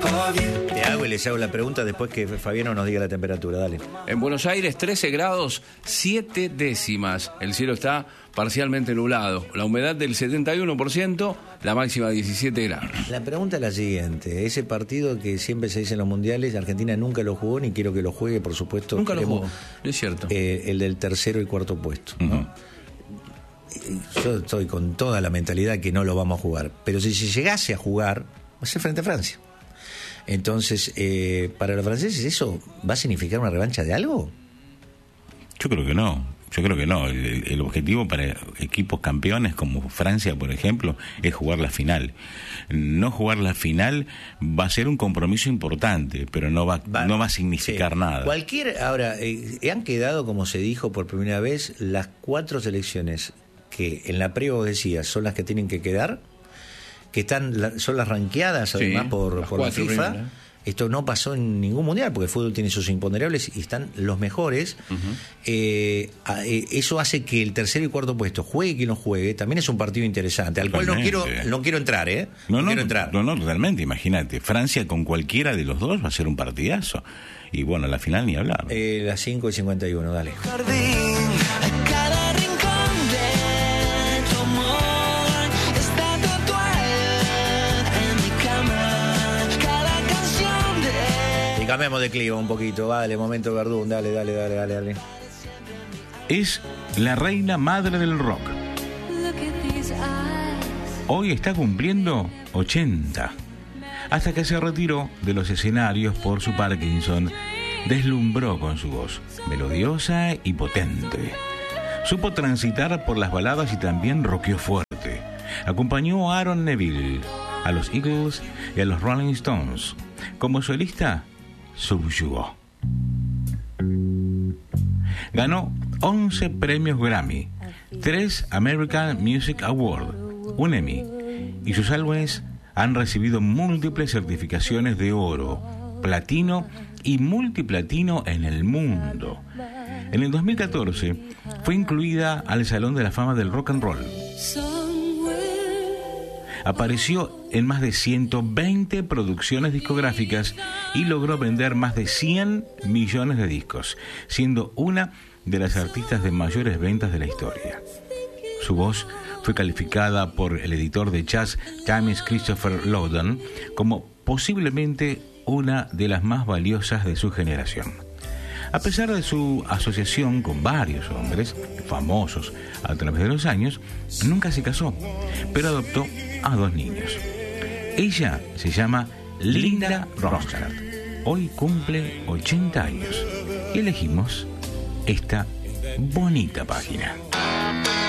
Te hago y les hago la pregunta después que Fabiano nos diga la temperatura, dale. En Buenos Aires, 13 grados, 7 décimas. El cielo está parcialmente nublado. La humedad del 71%, la máxima 17 grados. La pregunta es la siguiente. Ese partido que siempre se dice en los mundiales, Argentina nunca lo jugó, ni quiero que lo juegue, por supuesto. Nunca lo jugó, es cierto. El del tercero y cuarto puesto, ¿no? Yo estoy con toda la mentalidad que no lo vamos a jugar. Pero si llegase a jugar, va a ser frente a Francia. Entonces, para los franceses, ¿eso va a significar una revancha de algo? Yo creo que no. El objetivo para equipos campeones como Francia, por ejemplo, es jugar la final. No jugar la final va a ser un compromiso importante, pero no va a significar nada. Ahora, han quedado, como se dijo por primera vez, las 4 selecciones que en la previa vos decías son las que tienen que quedar, que son las ranqueadas además por la FIFA. Primeras. Esto no pasó en ningún mundial, porque el fútbol tiene sus imponderables y están los mejores. Eso hace que el tercero y cuarto puesto, juegue quien no juegue, también es un partido interesante, al cual no quiero entrar, No quiero entrar. No, totalmente, imagínate. Francia con cualquiera de los dos va a ser un partidazo. Y bueno, la final ni hablar. Las 5:51, dale. Cambiamos de clima un poquito, vale, momento Verdún, dale. Es la reina madre del rock. Hoy está cumpliendo 80. Hasta que se retiró de los escenarios por su Parkinson, deslumbró con su voz, melodiosa y potente. Supo transitar por las baladas y también rockeó fuerte. Acompañó a Aaron Neville, a los Eagles y a los Rolling Stones. Como solista, subyugó. Ganó 11 premios Grammy, 3 American Music Awards, un Emmy, y sus álbumes han recibido múltiples certificaciones de oro, platino y multiplatino en el mundo. En el 2014 fue incluida al Salón de la Fama del Rock and Roll. Apareció en más de 120 producciones discográficas y logró vender más de 100 millones de discos, siendo una de las artistas de mayores ventas de la historia. Su voz fue calificada por el editor de jazz James Christopher Loudon como posiblemente una de las más valiosas de su generación. A pesar de su asociación con varios hombres famosos a través de los años, nunca se casó, pero adoptó a 2 niños. Ella se llama Linda Ronstadt. Hoy cumple 80 años y elegimos esta bonita página.